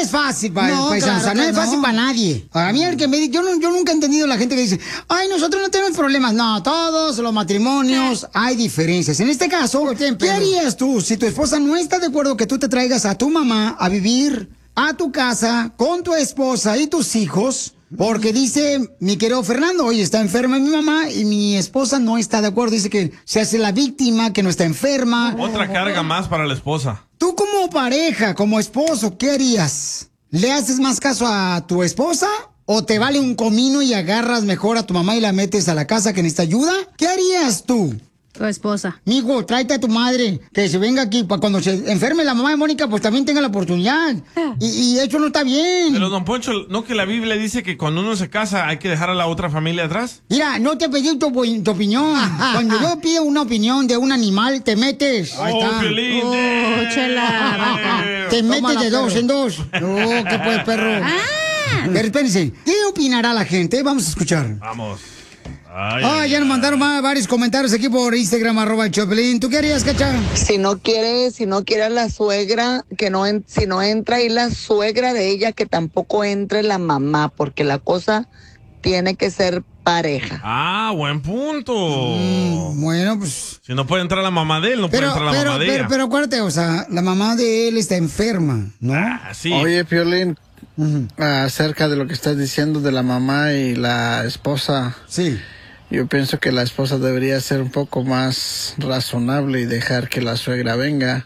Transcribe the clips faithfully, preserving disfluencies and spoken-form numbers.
es fácil para no, paisano, claro o sea, no que es fácil no. para nadie. A mí el que me dice, yo, no, yo nunca he entendido la gente que dice, ay, nosotros no tenemos problemas. No, todos los matrimonios hay diferencias. En este caso, ¿qué harías tú si tu esposa no está de acuerdo que tú te traigas a tu mamá a vivir a tu casa con tu esposa y tus hijos? Porque dice mi querido Fernando, oye, está enferma mi mamá y mi esposa no está de acuerdo. Dice que se hace la víctima, que no está enferma. Otra carga más para la esposa. Tú como pareja, como esposo, ¿qué harías? ¿Le haces más caso a tu esposa o te vale un comino y agarras mejor a tu mamá y la metes a la casa que necesita ayuda? ¿Qué harías tú? Tu esposa. Mijo, tráete a tu madre, que se venga aquí, para cuando se enferme la mamá de Mónica, pues también tenga la oportunidad. Y, y eso no está bien. Pero, don Poncho, ¿no que la Biblia dice que cuando uno se casa hay que dejar a la otra familia atrás? Mira, no te pedí tu, tu opinión. Cuando yo pido una opinión de un animal, te metes. Ahí Oh, está. Piolín. Oh, chela. Te metes Tómala, de dos perro. en dos. No, ¿qué pues, perro? Pero espérense, ¿qué opinará la gente? Vamos a escuchar. Vamos. Ay, Ah, ya nos mandaron más, varios comentarios aquí por Instagram, arroba el Choplin. ¿Tú qué harías, Cacha? Si no quiere, si no quiere a la suegra, que no, en- si no entra ahí la suegra de ella, que tampoco entre la mamá, porque la cosa tiene que ser pareja. Ah, buen punto. Mm, bueno, pues... Si no puede entrar la mamá de él, no Pero, puede entrar la pero, mamá de pero, ella. pero acuérdate, o sea, la mamá de él está enferma, ¿no? Ah, sí. Oye, Piolín, acerca de lo que estás diciendo de la mamá y la esposa. Sí. Yo pienso que la esposa debería ser un poco más razonable y dejar que la suegra venga,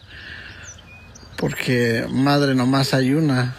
porque madre nomás hay una,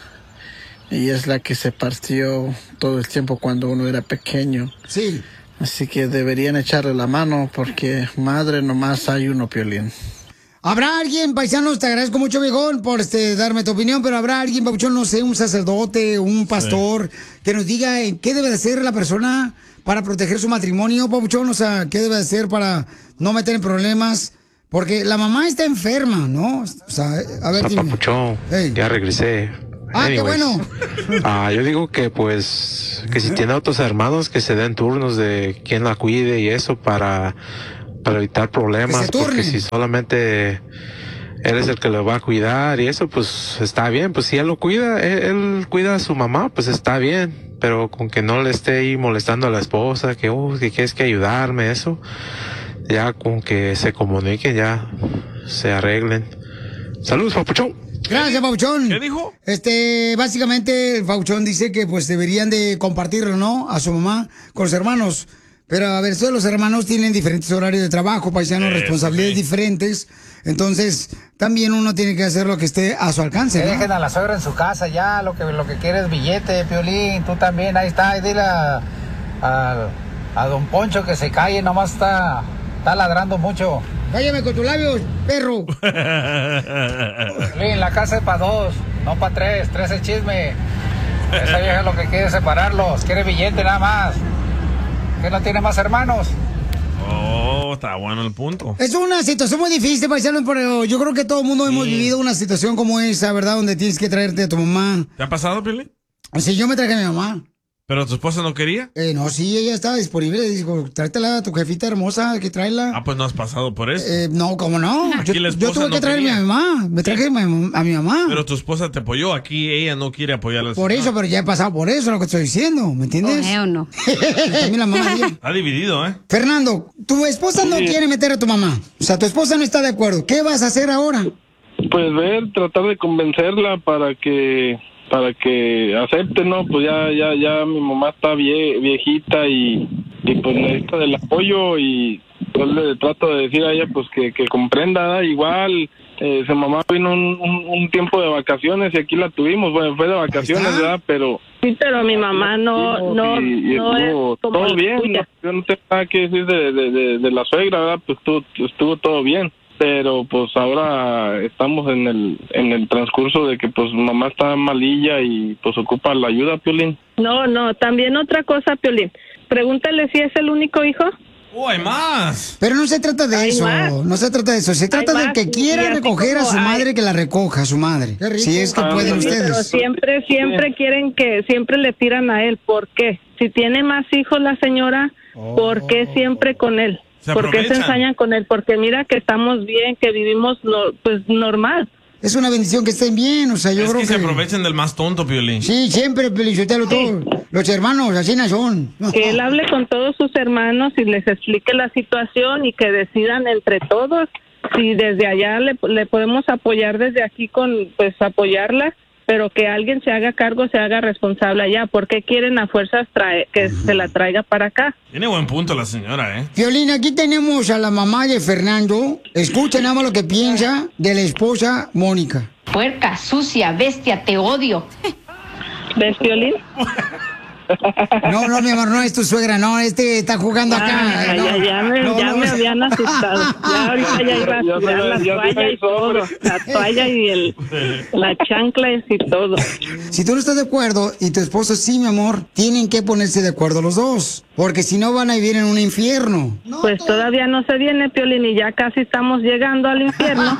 y es la que se partió todo el tiempo cuando uno era pequeño. Sí. Así que deberían echarle la mano, porque madre nomás hay uno, Piolín. ¿Habrá alguien, paisanos, te agradezco mucho, viejón, por este, darme tu opinión, pero habrá alguien, papuchón, no sé, un sacerdote, un pastor, que nos diga en qué debe de hacer la persona para proteger su matrimonio, papuchón? O sea, ¿qué debe de hacer para no meter en problemas? Porque la mamá está enferma, ¿no? O sea, a ver, Ah, dime. papuchón, ya regresé. Ah, qué bueno. Ah, yo digo que pues que si tiene otros hermanos que se den turnos de quién la cuide y eso para, para evitar problemas, porque si solamente él es el que lo va a cuidar y eso pues está bien, pues si él lo cuida, él, él cuida a su mamá, pues está bien, pero con que no le esté ahí molestando a la esposa, que oh, que quieres que ayudarme, eso, ya con que se comuniquen, ya se arreglen. Saludos, papuchón. Gracias, Pauchón. ¿Qué dijo? Este, básicamente, el Pauchón dice que pues deberían de compartirlo, ¿no? A su mamá con los hermanos. Pero a ver, todos los hermanos tienen diferentes horarios de trabajo, paisanos, Eso responsabilidades sí. diferentes. Entonces, también uno tiene que hacer lo que esté a su alcance, Que ¿no? dejen a la suegra en su casa ya, lo que lo que quiere es billete, Piolín, tú también, ahí está, y dile a, a, a don Poncho que se calle, nomás está, está ladrando mucho. Cállame con tus labios, perro. Piolín, la casa es para dos, no para tres, tres es chisme. Esa vieja lo que quiere es separarlos, quiere billete nada más. ¿Que no tiene más hermanos? Oh, está bueno el punto. Es una situación muy difícil, paisanos, pero yo creo que todo el mundo hemos vivido una situación como esa, ¿verdad? Donde tienes que traerte a tu mamá. ¿Te ha pasado, Piolín? Sí, yo me traje a mi mamá. ¿Pero tu esposa no quería? Eh, no, sí, ella estaba disponible. Dijo, tráetela a tu jefita hermosa, que tráela. Ah, pues no has pasado por eso. Eh, no, ¿cómo no? Aquí Yo, la yo esposa tuve no que traerme quería. a mi mamá. Me traje a mi, a mi mamá. Pero tu esposa te apoyó. Aquí ella no quiere apoyar a la Por señora. eso, pero ya he pasado por eso, lo que estoy diciendo, ¿me entiendes? ¿O no? También la mamá de ella. Está dividido, ¿eh? Fernando, tu esposa no Sí. quiere meter a tu mamá. O sea, tu esposa no está de acuerdo. ¿Qué vas a hacer ahora? Pues ver, tratar de convencerla para que para que acepte, ¿no? Pues ya ya ya mi mamá está vie, viejita y, y pues necesita del apoyo y yo le trato de decir a ella pues que, que comprenda, ¿verdad? Igual eh, su mamá vino un, un, un tiempo de vacaciones y aquí la tuvimos, bueno, fue de vacaciones, ¿verdad? Pero Sí, pero mi mamá no, no, y, y no estuvo es como todo la bien, tuya. no, yo no tengo nada que decir de, de, de, de la suegra, ¿verdad? Pues estuvo, estuvo todo bien, pero pues ahora estamos en el en el transcurso de que pues mamá está malilla y pues ocupa la ayuda, Piolín. No, no, también otra cosa, Piolín. Pregúntale si es el único hijo. ¡Oh, hay más! Pero no se trata de Hay eso, más. no se trata de eso. Se trata de más, que y quiera así recoger a como su hay- madre, que la recoja a su madre. Si es que Ah, pueden sí, Sí, pero ustedes. siempre, siempre quieren que, siempre le tiran a él. ¿Por qué? Si tiene más hijos la señora, ¿por qué siempre con él? Se ¿Por qué se aprovechan. ensañan con él? Porque mira que estamos bien, que vivimos no, pues normal. es una bendición que estén bien, o sea, yo es creo que, que... se aprovechen del más tonto, Piolín. Sí, siempre, Piolichotelo, todos. Los hermanos, así no son. Que él hable con todos sus hermanos y les explique la situación y que decidan entre todos si desde allá le, le podemos apoyar desde aquí con, pues, apoyarla, pero que alguien se haga cargo, se haga responsable allá. ¿Por qué quieren a fuerzas trae, que uh-huh. se la traiga para acá? Tiene buen punto la señora, ¿eh? Piolín, aquí tenemos a la mamá de Fernando. Escucha nada más lo que piensa de la esposa Mónica. Puerca, sucia, bestia, te odio. ¿Ves, Piolín? No, no, mi amor, no es tu suegra, no, este está jugando acá. Ah, no, ya, ya, me, no, ya no, me habían asustado. Ya ahorita ya iba a tirar la toalla y todo. La toalla y el, la chancla y todo. Si tú no estás de acuerdo y tu esposo sí, mi amor, tienen que ponerse de acuerdo los dos. Porque si no van a vivir en un infierno. Pues todavía no se viene, Piolín, y ya casi estamos llegando al infierno.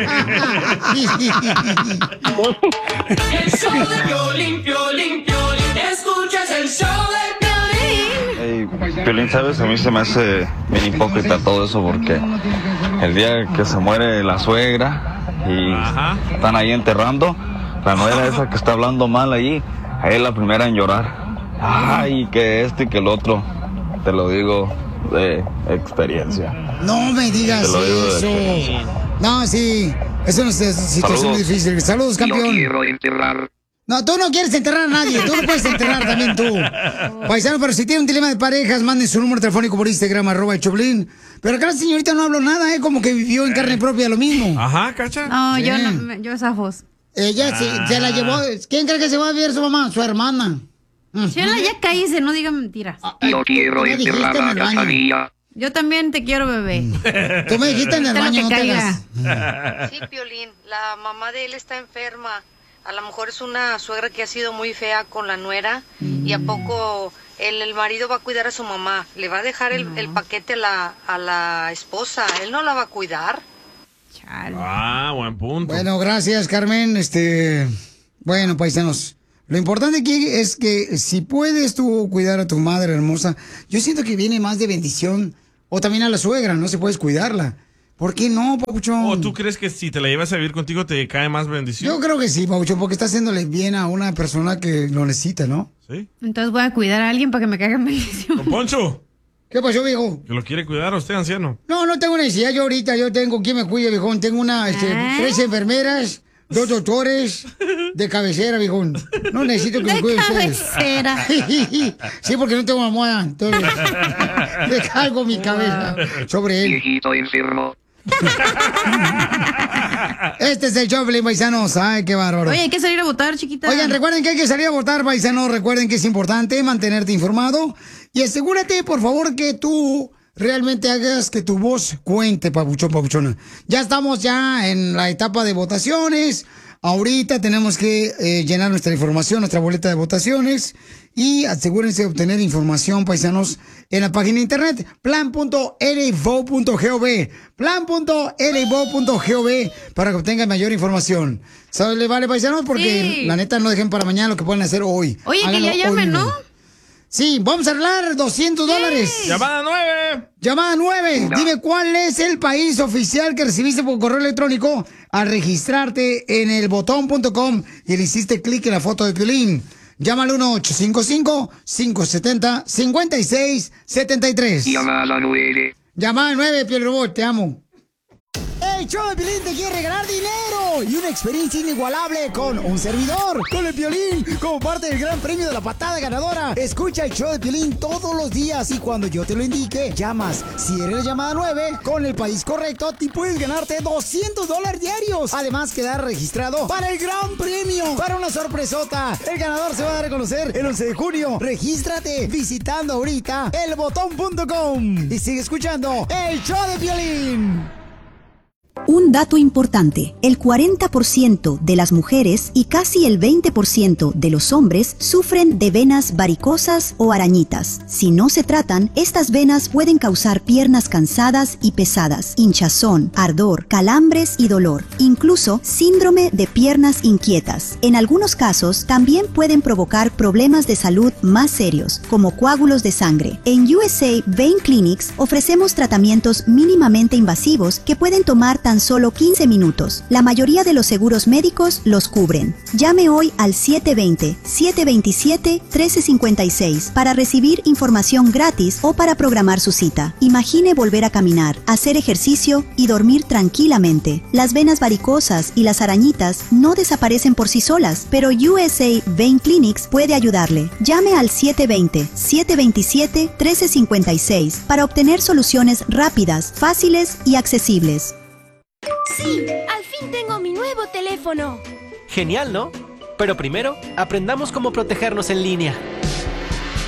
El show de Piolín, Piolín, Piolín. Escuchas el show de Piolín. Hey, Piolín, ¿sabes? A mí se me hace bien hipócrita todo eso porque el día que se muere la suegra y Ajá. están ahí enterrando, la nuera esa que está hablando mal ahí, ahí es la primera en llorar. Ay, que esto y que el otro, te lo digo de experiencia. No me digas te lo digo eso. De no, sí, es una situación Saludos. muy difícil. Saludos, campeón. No quiero enterrar. No, tú no quieres enterrar a nadie, tú no puedes enterrar también tú. Paisano, pero si tiene un dilema de parejas, manden su número telefónico por Instagram, arroba el Choplin. Pero acá la señorita no habló nada, ¿eh? Como que vivió en carne propia lo mismo. Ajá, ¿cacha? No, sí. yo no, yo zafos. Ella ah. se, se la llevó, ¿quién cree que se va a vivir su mamá? Su hermana. Chela, ya cállese, no diga mentiras. Yo quiero enterrar a Casanilla. Yo también te quiero, bebé. Tú me dijiste en el baño, no te hagas. Sí, Piolín, la mamá de él está enferma. A lo mejor es una suegra que ha sido muy fea con la nuera. Mm. Y a poco el, el marido va a cuidar a su mamá. Le va a dejar el, no. el paquete a la, a la esposa. Él no la va a cuidar. Chale. Ah, buen punto. Bueno, gracias, Carmen. Este, bueno, paisanos. Lo importante aquí es que si puedes tú cuidar a tu madre hermosa, yo siento que viene más de bendición. O también a la suegra, no se puedes cuidarla. ¿Por qué no, papuchón? ¿O tú crees que si te la llevas a vivir contigo te cae más bendición? Yo creo que sí, papuchón, porque está haciéndole bien a una persona que lo necesita, ¿no? Sí. Entonces voy a cuidar a alguien para que me caiga bendición. Don Poncho. ¿Qué pasó, viejo? Que lo quiere cuidar a usted, anciano. No, no tengo necesidad. Yo ahorita, yo tengo quien me cuide, viejón. Tengo una, este, ¿Ah? tres enfermeras, dos doctores de cabecera, viejón. No necesito que me cuiden ustedes. De cabecera. Sí, porque no tengo almohada. Entonces, le cargo mi cabeza sobre él. Viejito enfermo. Este es el Choplin, paisanos. Ay, qué bárbaro. Oye, hay que salir a votar, chiquita. Oigan, recuerden que hay que salir a votar, paisanos. Recuerden que es importante mantenerte informado. Y asegúrate, por favor, que tú realmente hagas que tu voz cuente, papuchón, papuchona. Ya estamos ya en la etapa de votaciones. Ahorita tenemos que eh, llenar nuestra información, nuestra boleta de votaciones. Y asegúrense de obtener información, paisanos, en la página de internet plan punto l i v o punto gov, plan punto l i v o punto gov, para que obtengan mayor información. ¿Sabes? ¿Le vale, paisanos? Porque sí. La neta no dejen para mañana lo que pueden hacer hoy. Oye, háganlo que ya llamen, ¿no? Sí, vamos a arreglar doscientos dólares. Llamada nueve. Llamada nueve. No. Dime cuál es el país oficial que recibiste por correo electrónico al registrarte en el botón punto com y le hiciste clic en la foto de Piolín. Llama al uno ocho cinco cinco, cinco siete cero, cinco seis siete tres. Llama a la nueve. Llama al nueve, Piolín Robot, te amo. El show de Piolín te quiere regalar dinero y una experiencia inigualable con un servidor, con el Piolín, como parte del gran premio de la patada ganadora. Escucha el show de Piolín todos los días y cuando yo te lo indique, llamas. Si eres la llamada nueve, con el país correcto, te puedes ganarte doscientos dólares diarios. Además, quedar registrado para el gran premio, para una sorpresota. El ganador se va a dar a conocer el once de junio. Regístrate visitando ahorita el botón punto com y sigue escuchando el show de Piolín. Un dato importante, el cuarenta por ciento de las mujeres y casi el veinte por ciento de los hombres sufren de venas varicosas o arañitas. Si no se tratan, estas venas pueden causar piernas cansadas y pesadas, hinchazón, ardor, calambres y dolor, incluso síndrome de piernas inquietas. En algunos casos, también pueden provocar problemas de salud más serios, como coágulos de sangre. En U S A Vein Clinics ofrecemos tratamientos mínimamente invasivos que pueden tomar tan tan solo quince minutos. La mayoría de los seguros médicos los cubren. Llame hoy al siete dos cero, siete dos siete, uno tres cinco seis para recibir información gratis o para programar su cita. Imagine volver a caminar, hacer ejercicio y dormir tranquilamente. Las venas varicosas y las arañitas no desaparecen por sí solas, pero U S A Vein Clinics puede ayudarle. Llame al siete dos cero, siete dos siete, uno tres cinco seis para obtener soluciones rápidas, fáciles y accesibles. Sí, al fin tengo mi nuevo teléfono. Genial, ¿no? Pero primero, aprendamos cómo protegernos en línea.